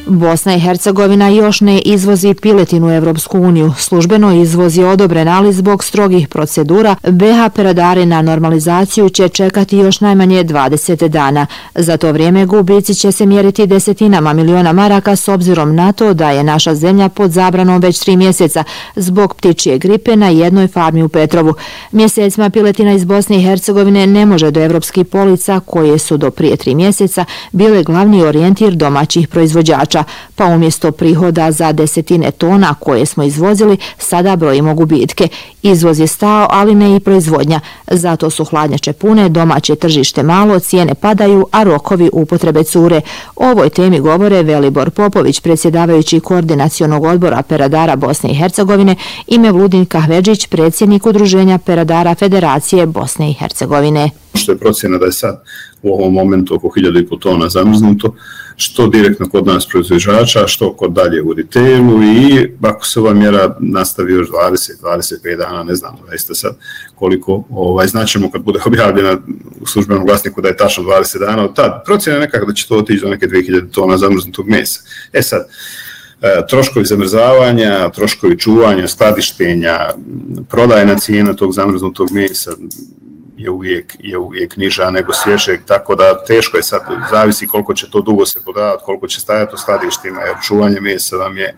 Bosna i Hercegovina još ne izvozi piletinu u Evropsku uniju. Službeno izvoz je odobren, ali zbog strogih procedura BiH peradari na normalizaciju će čekati još najmanje 20 dana. Za to vrijeme gubici će se mjeriti desetinama miliona maraka s obzirom na to da je naša zemlja pod zabranom već 3 mjeseca zbog ptičje gripe na jednoj farmi u Petrovu. Mjesecima piletina iz Bosne i Hercegovine ne može do evropskih polica koje su do prije 3 mjeseca bile glavni orijentir domaćih proizvođača. Pa umjesto prihoda za desetine tona koje smo izvozili, sada brojimo gubitke. Izvoz je stao, ali ne i proizvodnja. Zato su hladnjače pune, domaće tržište malo, cijene padaju, a rokovi upotrebe cure. O ovoj temi govore Velibor Popović, predsjedavajući Koordinacionog odbora peradara Bosne i Hercegovine, i Mevludin Kahvedžić, predsjednik Udruženja peradara Federacije Bosne i Hercegovine. Što je procjena da je sad u ovom momentu oko 1500 tona zamrznuto, što direktno kod nas proizvođača, što kod dalje u retailu, i ako se ova mjera nastavi još 20-25 dana, ne znam zaista sad koliko, znaćemo kad bude objavljena u službenom glasniku da je tačno 20 dana od tad. Procjena je nekako da će to otići do neke 2000 tona zamrznutog mesa. Sad, troškovi zamrzavanja, troškovi čuvanja, skladištenja, prodajna cijena tog zamrznutog mesa je uvijek niža nego svježeg, tako da teško je sad, zavisi koliko će to dugo se prodavati, koliko će stajati u skladištima, jer čuvanje mesa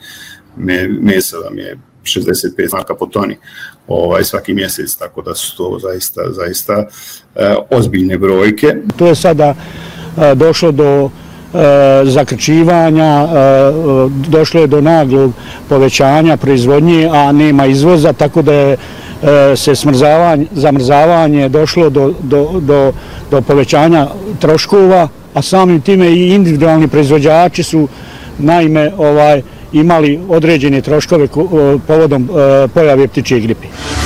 vam je 65 maraka po toni svaki mjesec, tako da su to zaista ozbiljne brojke. To je sada došlo do zakrčivanja, došlo je do naglog povećanja proizvodnje, a nema izvoza, tako da je se zamrzavanje došlo do povećanja troškova, a samim time i individualni proizvođači su naime imali određene troškove povodom pojave ptičje gripe.